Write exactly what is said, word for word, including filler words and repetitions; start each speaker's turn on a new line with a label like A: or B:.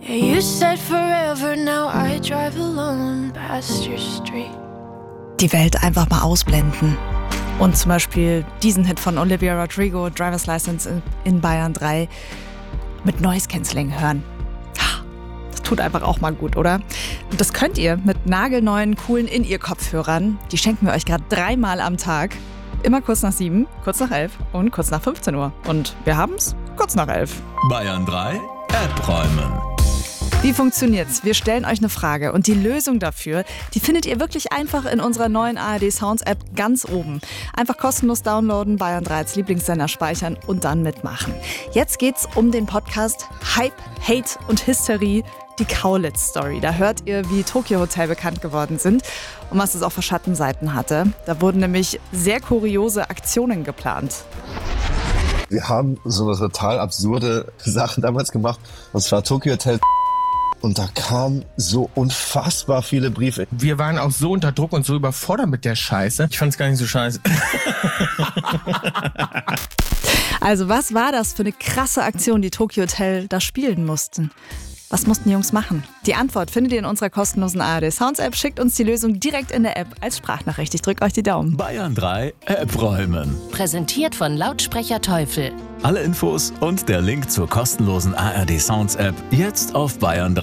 A: Yeah, you said forever, now I drive alone past your street.
B: Die Welt einfach mal ausblenden. Und zum Beispiel diesen Hit von Olivia Rodrigo, Driver's License in Bayern drei, mit Noise Cancelling hören. Das tut einfach auch mal gut, oder? Und das könnt ihr mit nagelneuen, coolen In-Ear-Kopfhörern. Die schenken wir euch gerade dreimal am Tag. Immer kurz nach sieben, kurz nach elf und kurz nach fünfzehn Uhr. Und wir haben's kurz nach elf.
C: Bayern drei App räumen.
B: Wie funktioniert's? Wir stellen euch eine Frage und die Lösung dafür, die findet ihr wirklich einfach in unserer neuen A R D Sounds App ganz oben. Einfach kostenlos downloaden, Bayern drei als Lieblingssender speichern und dann mitmachen. Jetzt geht's um den Podcast Hype, Hate und Hysterie, die Kaulitz-Story. Da hört ihr, wie Tokio Hotel bekannt geworden sind und was es auch für Schattenseiten hatte. Da wurden nämlich sehr kuriose Aktionen geplant.
D: Wir haben so eine total absurde Sache damals gemacht. Und zwar Tokio Hotel. Und da kamen so unfassbar viele Briefe.
E: Wir waren auch so unter Druck und so überfordert mit der Scheiße. Ich fand es gar nicht so scheiße.
B: Also was war das für eine krasse Aktion, die Tokio Hotel da spielen mussten? Was mussten die Jungs machen? Die Antwort findet ihr in unserer kostenlosen A R D Sounds App. Schickt uns die Lösung direkt in der App als Sprachnachricht. Ich drücke euch die Daumen.
C: Bayern drei App räumen.
F: Präsentiert von Lautsprecher Teufel.
C: Alle Infos und der Link zur kostenlosen A R D Sounds App jetzt auf bayern drei.